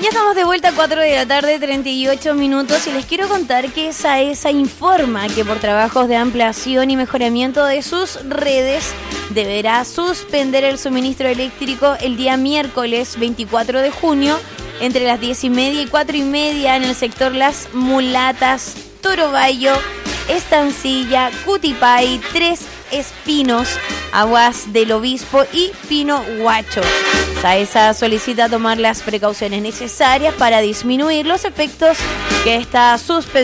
Ya estamos de vuelta a 4 de la tarde, 38 minutos, y les quiero contar que SAESA informa que por trabajos de ampliación y mejoramiento de sus redes deberá suspender el suministro eléctrico el día miércoles 24 de junio entre las 10:30 y 4:30 en el sector Las Mulatas, Torobayo, Estancilla, Cutipay, Tres Espinos, Aguas del Obispo y Pino Huacho. SAESA solicita tomar las precauciones necesarias para disminuir los efectos que esta suspensión